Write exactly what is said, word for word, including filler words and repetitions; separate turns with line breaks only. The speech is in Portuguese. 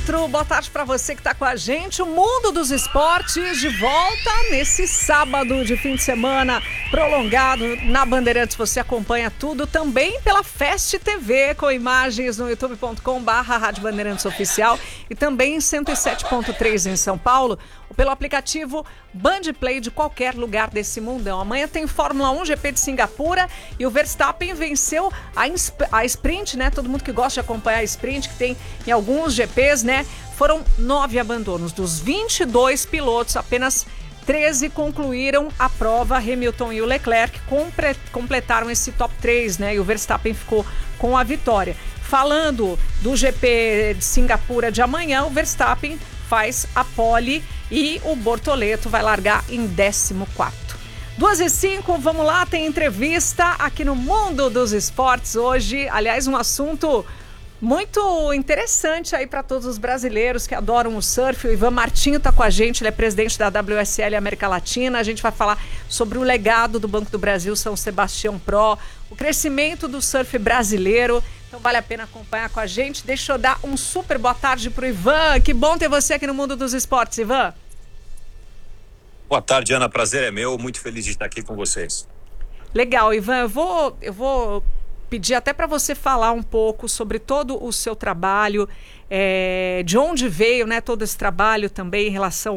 quatro, boa tarde para você que está com a gente. O Mundo dos Esportes de volta nesse sábado de fim de semana prolongado na Bandeirantes. Você acompanha tudo também pela Fest T V, com imagens no youtube ponto com barra Rádio Bandeirantes Oficial e também em cento e sete ponto três em São Paulo, ou pelo aplicativo Band Play de qualquer lugar desse mundão. Amanhã tem Fórmula um, G P de Singapura, e o Verstappen venceu a, a sprint, né? Todo mundo que gosta de acompanhar a sprint, que tem em alguns G Ps, né? Foram nove abandonos. Dos vinte e dois pilotos, apenas treze concluíram a prova. Hamilton e o Leclerc compre- completaram esse top três, né? E o Verstappen ficou com a vitória. Falando do G P de Singapura de amanhã, o Verstappen faz a pole e o Bortoleto vai largar em décimo quarto. duas e cinco, vamos lá, tem entrevista aqui no Mundo dos Esportes hoje. Aliás, um assunto muito interessante aí para todos os brasileiros que adoram o surf. O Ivan Martinho está com a gente, ele é presidente da W S L América Latina. A gente vai falar sobre o legado do Banco do Brasil São Sebastião Pro, o crescimento do surf brasileiro. Então vale a pena acompanhar com a gente. Deixa eu dar um super boa tarde pro Ivan. Que bom ter você aqui no Mundo dos Esportes, Ivan.
Boa tarde, Ana. Prazer é meu. Muito feliz de estar aqui com vocês.
Legal, Ivan. Eu vou, eu vou pedir até para você falar um pouco sobre todo o seu trabalho, é, de onde veio, né, todo esse trabalho também em relação